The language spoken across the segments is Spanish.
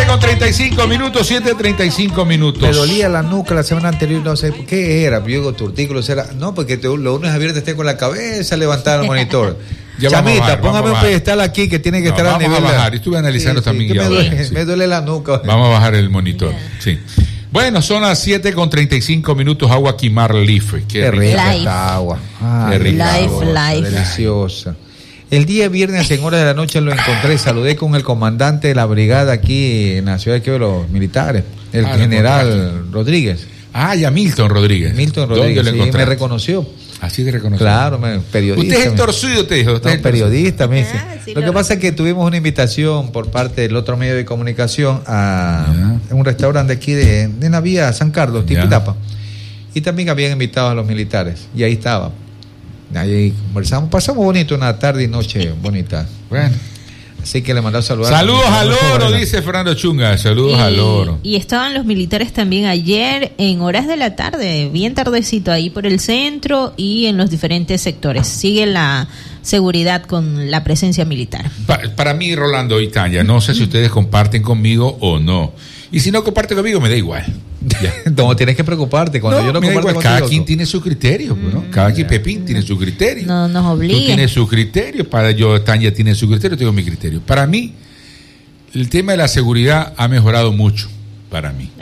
7:35 minutos, 7:35 minutos. Me dolía la nuca la semana anterior, no sé qué era, Diego, tortícolis era. No, porque los lunes a viernes esté con la cabeza levantada al monitor. Chamita, póngame un pedestal aquí que tiene que estar al nivel. Vamos a bajar, estuve analizando también. Me duele la nuca. Vamos a bajar el monitor, sí. Bueno, son las 7:35 minutos. Agua Quimar Life. Qué rica esta agua. Qué rica. Life. Deliciosa. El día viernes en horas de la noche lo encontré, saludé con el comandante de la brigada aquí en la ciudad de Quevedo, los militares, el general Rodríguez. Ya Milton Rodríguez. ¿Dónde lo encontré? Me reconoció. Así te reconoció. Claro, periodista. Usted es el torcido, te dijo. No, periodista, me dice. Sí, lo que pasa es que tuvimos una invitación por parte del otro medio de comunicación a un restaurante aquí de la vía San Carlos, Tipitapa. Y también habían invitado a los militares. Y ahí estaba. Ahí conversamos, pasamos bonito, una tarde y noche bonita. Bueno. Así que le mandó saludar. Saludos al Oro, dice Fernando Chunga. Saludos al Oro. Y estaban los militares también ayer en horas de la tarde, bien tardecito, ahí por el centro y en los diferentes sectores. Sigue la seguridad con la presencia militar. Para mí, Rolando y Tanya, no sé si ustedes comparten conmigo o no. Y si no comparten conmigo, me da igual. No tienes que preocuparte cuando yo no comparto contigo. Cada quien tiene su criterio, ¿no? Cada quien, Pepín tiene su criterio. No nos obliga. Tú tienes su criterio, Tanya tiene su criterio, tengo mi criterio. Para mí, el tema de la seguridad ha mejorado mucho, para mí.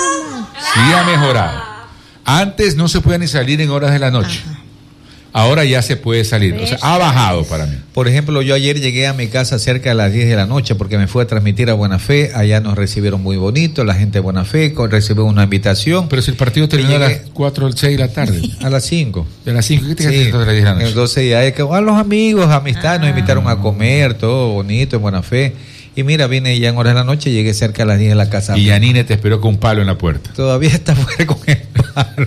Sí ha mejorado. Antes no se podía ni salir en horas de la noche. Ahora ya se puede salir, o sea, ha bajado para mí. Por ejemplo, yo ayer llegué a mi casa cerca de las 10 de la noche porque me fui a transmitir a Buena Fe, allá nos recibieron muy bonito, la gente de Buena Fe recibió una invitación. Pero si el partido terminó a las 4 o 6 de la tarde. A las 5. ¿De las 5? ¿Qué te quedaste a las 10 de la noche? Entonces ya es que los amigos, amistades, nos invitaron a comer, todo bonito, en Buena Fe. Y mira, vine ya en horas de la noche, llegué cerca a las 10 de la casa. Y Yanine te esperó con un palo en la puerta. Todavía está fuera con el palo.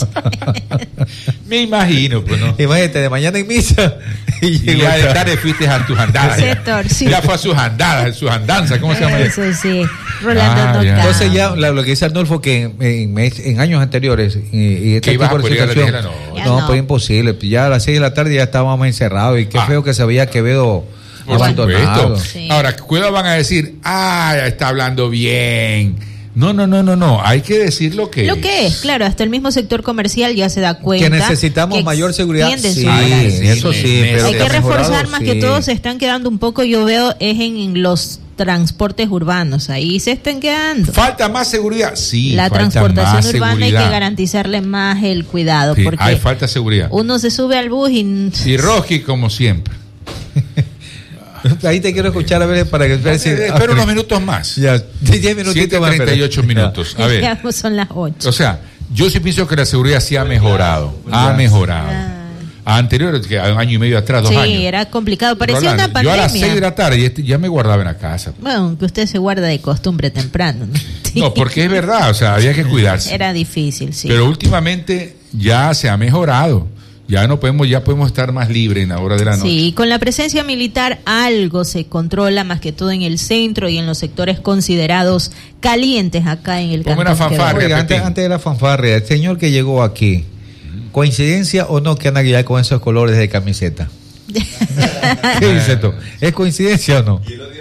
Me imagino, pues, ¿no? Imagínate, de mañana en misa. Y ya de tarde fuiste a tus andadas. Ya fue a sus andadas, sus andanzas, ¿cómo se llama eso? Eso sí, Rolando no. Entonces ya lo que dice Arnolfo, que en años anteriores, y este tipo de situación, no, pues imposible. Ya a las 6 de la tarde ya estábamos encerrados, y qué feo que se veía Quevedo abandonado. Sí. Ahora, Cueva van a decir, está hablando bien. No, hay que decir lo que es. Claro, hasta el mismo sector comercial ya se da cuenta que necesitamos mayor seguridad. Sí, eso sí, pero hay que reforzar más que todo, se están quedando un poco, yo veo, es en los transportes urbanos, ahí se están quedando. ¿Falta más seguridad? Sí, la transportación urbana seguridad. Hay que garantizarle más el cuidado, sí, porque hay falta de seguridad. Uno se sube al bus y Rocky como siempre. Ahí te quiero escuchar a ver para que espero unos minutos más. Ya, 10 minutitos más. 38 minutos. A ver. Ya son las 8. O sea, yo sí pienso que la seguridad sí ha mejorado. Anterior, que un año y medio atrás, 2 años. Sí, era complicado, parecía Rolando, una pandemia. Yo a las 6 de la tarde ya me guardaba en la casa. Bueno, que usted se guarda de costumbre temprano, ¿no? Sí. No, porque es verdad, o sea, había que cuidarse. Era difícil, sí. Pero últimamente ya se ha mejorado. Ya podemos estar más libres en la hora de la noche. Sí, con la presencia militar algo se controla, más que todo en el centro y en los sectores considerados calientes acá en el cantón. Una fanfarria. Oiga, antes de la fanfarria, el señor que llegó aquí, ¿coincidencia o no que anda ya con esos colores de camiseta? ¿Qué dices tú? ¿Es coincidencia o no?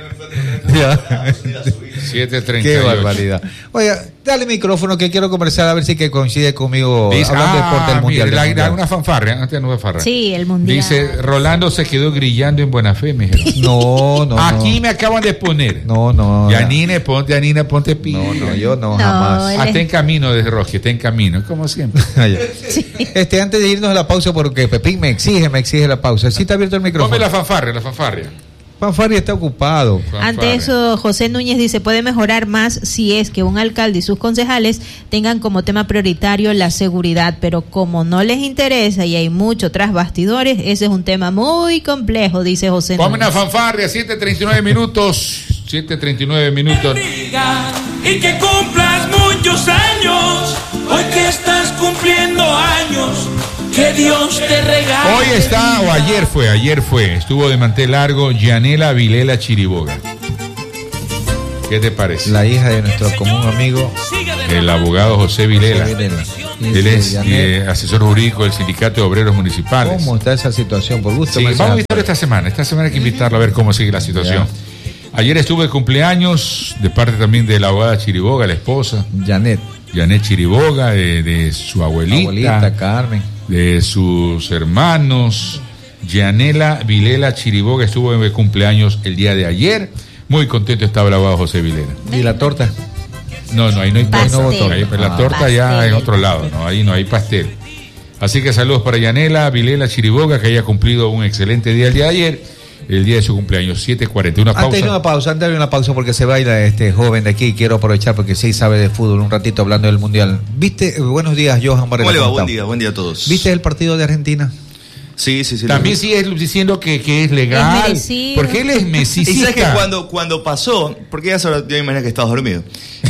7:38. Qué barbaridad. Oiga, dale micrófono que quiero conversar a ver si que coincide conmigo. Hablando de deporte del mundial. Una fanfarria, antes no fanfarria. Sí, el mundial. Dice, Rolando se quedó grillando en Buena Fe, me dijeron. No. Aquí me acaban de poner. No. Yanine, ponte pila. No, yo no, jamás. Está en camino desde Rocky, está en camino, como siempre. Sí. Antes de irnos a la pausa, porque Pepín me exige la pausa. Sí está abierto el micrófono. Ponme la fanfarria. Fanfarria está ocupado. Ante eso, José Núñez dice, puede mejorar más si es que un alcalde y sus concejales tengan como tema prioritario la seguridad, pero como no les interesa y hay mucho tras bastidores, ese es un tema muy complejo, dice José Núñez. Ponme una fanfarria, 7:39 minutos. 7:39 minutos. Y que cumplas muchos años, hoy que estás cumpliendo años. Que Dios te regale. Hoy está, o ayer fue, estuvo de mantel largo Yanela Vilela Chiriboga. ¿Qué te parece? La hija de nuestro común amigo, el abogado José Vilela. Él es asesor jurídico del Sindicato de Obreros Municipales. ¿Cómo está esa situación? Por gusto. Sí, vamos a invitarlo esta semana hay que invitarlo a ver cómo sigue la situación. Ayer estuve de cumpleaños, de parte también de la abogada Chiriboga, la esposa. Janet Chiriboga, de su abuelita Carmen. De sus hermanos. Yanela Vilela Chiriboga estuvo de cumpleaños el día de ayer. Muy contento estaba el abogado José Vilera. ¿Y la torta? No, ahí no hay torta. La torta ya en otro lado, ¿no? Ahí no hay pastel. Así que saludos para Yanela Vilela Chiriboga, que haya cumplido un excelente día el día de ayer, el día de su cumpleaños, 7:40. Una pausa. Antes de una pausa, porque se baila este joven de aquí. Quiero aprovechar porque sí sabe de fútbol un ratito hablando del Mundial. ¿Viste? Buenos días, Johan Varela. ¿Cómo le va? Buen día a todos. ¿Viste el partido de Argentina? Sí. También sigue diciendo que es legal. Es porque él es mesicista. Y sabes que cuando pasó, porque ya yo me imagino que estabas dormido.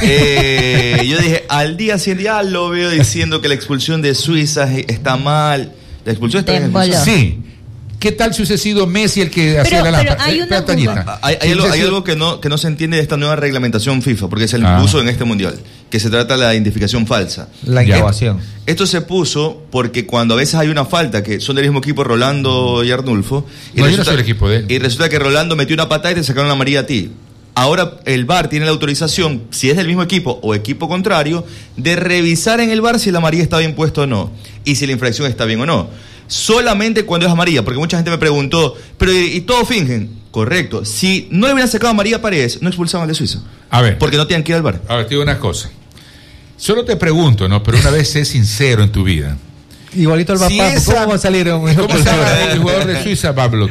Yo dije, al día siguiente ya lo veo diciendo que la expulsión de Suiza está mal. La expulsión está bien. Sí. ¿Qué tal si hubiese sido Messi el que hacía la lámpara? Hay algo que no se entiende de esta nueva reglamentación FIFA, porque se le puso en este mundial, que se trata de la identificación falsa. La innovación. Esto se puso porque cuando a veces hay una falta, que son del mismo equipo Rolando y Arnulfo, yo no soy el equipo de él. Y resulta que Rolando metió una patada y te sacaron la amarilla a ti. Ahora el VAR tiene la autorización, si es del mismo equipo o equipo contrario, de revisar en el VAR si la amarilla está bien puesta o no, y si la infracción está bien o no. Solamente cuando es amarilla, porque mucha gente me preguntó, pero ¿y todos fingen? Correcto. Si no le hubieran sacado amarilla a Paredes, no expulsaban al de Suiza. A ver. Porque no tienen que ir al VAR. A ver, te digo una cosa. Solo te pregunto, ¿no? Pero una vez sé sincero en tu vida. Igualito el papá, ¿cómo va a salir ¿Cómo se llama el jugador de Suiza, Pablo?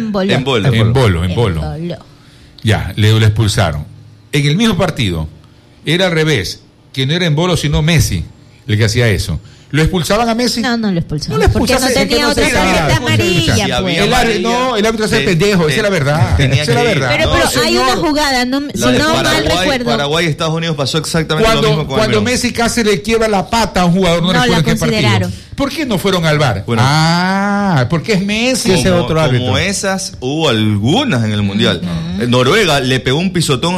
Embolo. Ya, le expulsaron. En el mismo partido, era al revés, que no era Embolo, sino Messi el que hacía eso. ¿Lo expulsaban a Messi? No lo expulsaban. Porque no tenía otra tarjeta amarilla. El árbitro es el pendejo, esa es la verdad. Pero hay una jugada, si no mal recuerdo. Paraguay y Estados Unidos pasó exactamente lo mismo. Cuando Messi casi le quiebra la pata a un jugador, no recuerdo qué partido. ¿Por qué no fueron al VAR? Bueno, porque es Messi. Ese otro árbitro. Como esas hubo algunas en el Mundial. Noruega le pegó un pisotón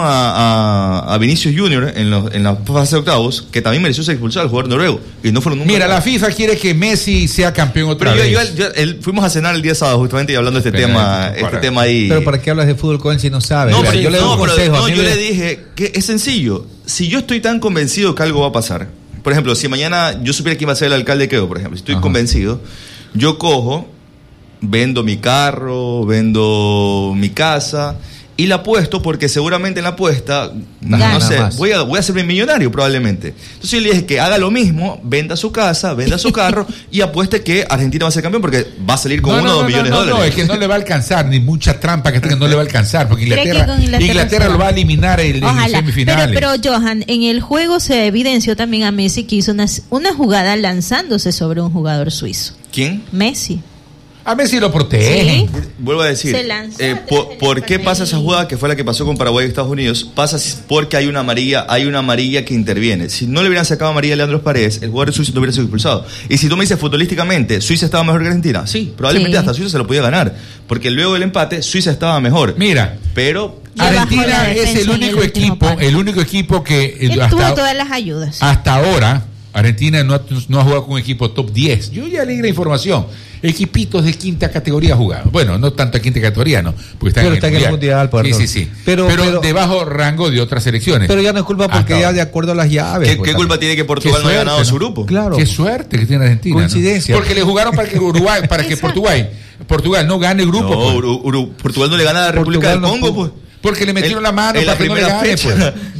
a Vinicius Junior en la fase de octavos, que también mereció ser expulsado al jugador noruego. Y no fueron nunca. Mira, la FIFA quiere que Messi sea campeón otra vez. Fuimos a cenar el día sábado justamente y hablando de este tema ahí. Pero ¿para qué hablas de fútbol con él si no sabes? No, yo le doy un consejo. Yo le dije que es sencillo. Si yo estoy tan convencido que algo va a pasar, por ejemplo, si mañana yo supiera que iba a ser el alcalde de Quevedo, por ejemplo, si estoy convencido, yo cojo, vendo mi carro, vendo mi casa y la apuesto, porque seguramente en la apuesta, no sé, voy a ser millonario probablemente. Entonces yo le dije que haga lo mismo, venda su casa, venda su carro y apueste que Argentina va a ser campeón, porque va a salir con 1 o 2 millones de dólares. No, es que no le va a alcanzar, ni mucha trampa que tenga, no le va a alcanzar, porque Inglaterra lo va a eliminar en semifinales. Pero Johan, en el juego se evidenció también a Messi que hizo una jugada lanzándose sobre un jugador suizo. ¿Quién? Messi. A Messi lo protegen. ¿Sí? Vuelvo a decir, ¿por qué pasa esa jugada que fue la que pasó con Paraguay y Estados Unidos? Pasa porque hay una amarilla que interviene. Si no le hubieran sacado amarilla a Leandro Paredes, el jugador de Suiza no hubiera sido expulsado. Y si tú me dices futbolísticamente, ¿Suiza estaba mejor que Argentina? Sí, probablemente hasta Suiza se lo podía ganar, porque luego del empate Suiza estaba mejor. Mira, pero Argentina es el único equipo que tuvo todas las ayudas. Hasta ahora Argentina no ha jugado con un equipo top 10. Yo ya leí la información. Equipitos de quinta categoría jugado. Bueno, no tanto de quinta categoría, no. Porque está en el mundial. Sí. Pero de bajo rango de otras selecciones. Pero ya no es culpa porque ya de acuerdo a las llaves. ¿Qué culpa tiene que Portugal no haya ganado su grupo? Claro. Qué suerte que tiene Argentina. Coincidencia. ¿No? Porque le jugaron para que Portugal no gane el grupo. No, Portugal no le gana a la República del Congo, pues. Porque le metieron la mano para que no le gane, pues.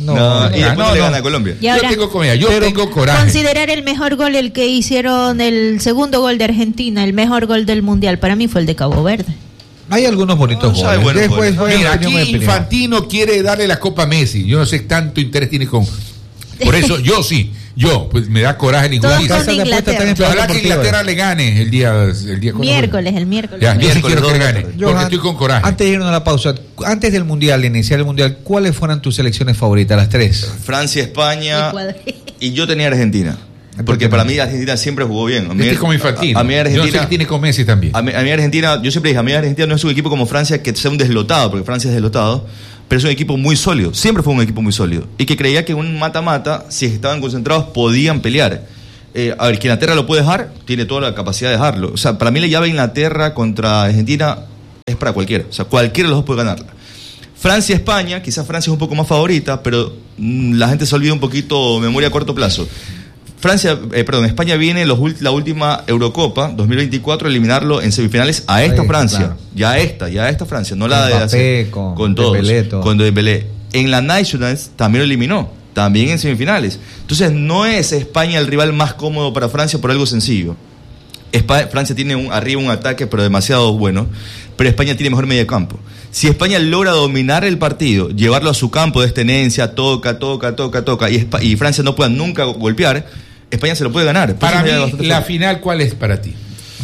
Y después no le gana a Colombia. Yo tengo coraje. Considerar el mejor gol, el que hicieron, el segundo gol de Argentina, el mejor gol del Mundial, para mí fue el de Cabo Verde. Hay algunos bonitos goles. Mira, aquí Infantino quiere darle la copa a Messi. Yo no sé tanto interés tiene con... Por eso, pues me da coraje la injusticia. Ojalá que Inglaterra le gane el día miércoles. Ya, quiero que le gane, porque estoy con coraje. Antes de irnos a la pausa, antes del Mundial, de iniciar el Mundial, ¿cuáles fueran tus selecciones favoritas, las tres? Francia, España y yo tenía Argentina. Porque para mí Argentina siempre jugó bien. Es como Infantino. A mí Argentina, yo no sé qué tiene con Messi también. A mí Argentina, yo siempre dije, a mí Argentina no es un equipo como Francia que sea un deslotado, porque Francia es deslotado, pero es un equipo muy sólido, siempre fue un equipo muy sólido, y que creía que un mata-mata, si estaban concentrados, podían pelear. A ver, que Inglaterra lo puede dejar, tiene toda la capacidad de dejarlo. O sea, para mí la llave de Inglaterra contra Argentina es para cualquiera. O sea, cualquiera de los dos puede ganarla. Francia-España, quizás Francia es un poco más favorita, pero la gente se olvida un poquito, memoria a corto plazo. España viene la última Eurocopa 2024 a eliminarlo en semifinales a esta Francia, claro. ya esta Francia, no la de hace con todos, con Dembélé. En la Nationals también lo eliminó, también en semifinales. Entonces no es España el rival más cómodo para Francia por algo sencillo. Francia tiene arriba un ataque pero demasiado bueno, pero España tiene mejor mediocampo. Si España logra dominar el partido, llevarlo a su campo de tenencia, toca, y Francia no pueda nunca golpear, España se lo puede ganar. Para mí, la final, ¿cuál es para ti?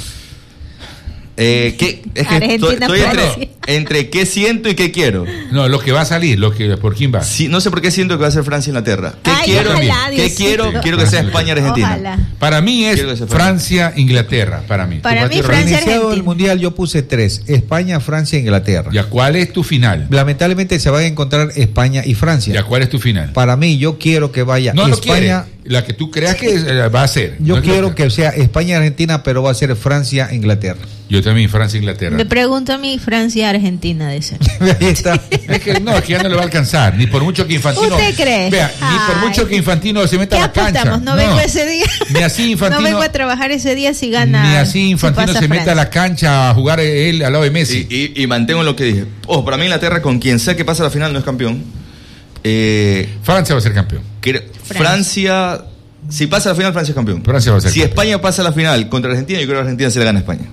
Estoy entre qué siento y qué quiero. No, lo que va a salir, ¿por quién va? Sí, no sé por qué siento que va a ser Francia-Inglaterra. Quiero que sea España-Argentina. Ojalá. Para mí es Francia-Inglaterra. Para mí Francia-Argentina. Iniciado el Mundial yo puse 3, España, Francia, Inglaterra. ¿Ya cuál es tu final? Lamentablemente se van a encontrar España y Francia. ¿Ya cuál es tu final? Para mí, yo quiero que vaya España. La que tú creas que va a ser. Yo quiero que sea España-Argentina, pero va a ser Francia-Inglaterra. Yo también, Francia-Inglaterra. Me pregunto a mí, Francia-Argentina de ser. Ahí está. Es que ya no le va a alcanzar, ni por mucho que Infantino. ¿Usted cree? Vea, ni por mucho que Infantino se meta a la cancha. No vengo ese día. Ni así Infantino. No vengo a trabajar ese día si gana. Ni así Infantino se meta a la cancha a jugar él al lado de Messi. Y mantengo lo que dije. Para mí Inglaterra, con quien sea que pase a la final, no es campeón. Francia va a ser campeón. Francia, si pasa a la final, Francia es campeón. Francia va a ser si campeón. España pasa a la final contra Argentina, yo creo que Argentina se la gana a España.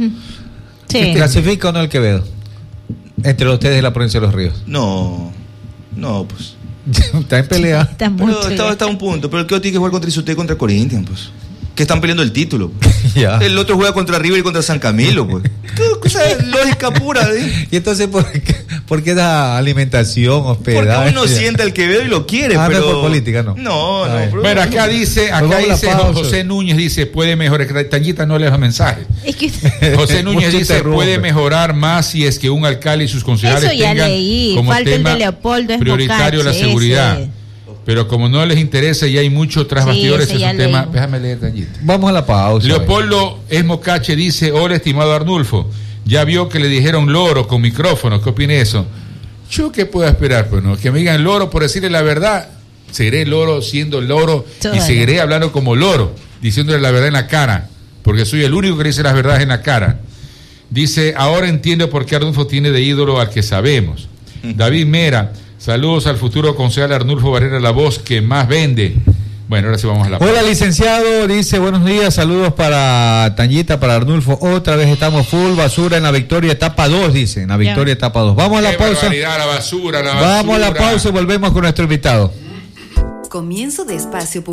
Sí. ¿Clasifica o no el Quevedo? Entre ustedes de la provincia de Los Ríos. No, pues. Está en pelea. Está a un punto, pero el Quevedo tiene que jugar contra Isute y contra Corinthians, pues. Que están peleando el título. Ya. El otro juega contra River y contra San Camilo, pues. ¿Qué cosa de lógica pura? Y entonces, ¿por qué da alimentación, hospedaje? Porque uno siente al Quevedo y lo quiere, pero... No es por política, ¿no? No. Bueno, acá dice José Núñez, dice, puede mejorar. Tañita no le deja mensajes. Es que José Núñez dice, puede mejorar más si es que un alcalde y sus concejales tengan como tema prioritario la seguridad. Pero como no les interesa y hay mucho tras bastidores, es un tema. Déjame leer, Tañita. Vamos a la pausa. Leopoldo Esmocache dice: hola, estimado Arnulfo. Ya vio que le dijeron loro con micrófono. ¿Qué opina eso? ¿Yo qué puedo esperar? Pues no, que me digan loro por decirle la verdad. Seguiré loro siendo loro y seguiré hablando como loro, diciéndole la verdad en la cara, porque soy el único que dice las verdades en la cara. Dice: ahora entiendo por qué Arnulfo tiene de ídolo al que sabemos. David Mera: saludos al futuro concejal Arnulfo Barrera, la voz que más vende. Bueno, ahora sí vamos a la pausa. Hola, licenciado, dice, buenos días, saludos para Tañita, para Arnulfo. Otra vez estamos full basura en la Victoria etapa 2, dice, en la Victoria etapa 2. Vamos a la pausa. La basura. Vamos a la pausa y volvemos con nuestro invitado. Comienzo de espacio